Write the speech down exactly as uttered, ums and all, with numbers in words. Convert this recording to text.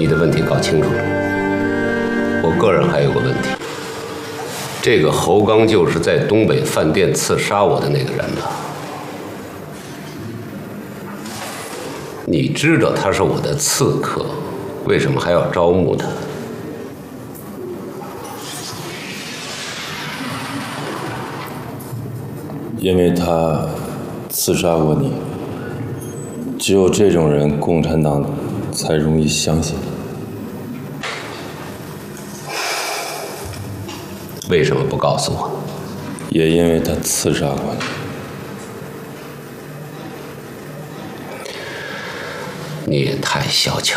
你的问题搞清楚了。我个人还有个问题，这个侯刚就是在东北饭店刺杀我的那个人吧？你知道他是我的刺客，为什么还要招募他？ 因为他刺杀过你。只有这种人，共产党才容易相信。 为什么不告诉我？ 也因为他刺杀过你。 你也太小瞧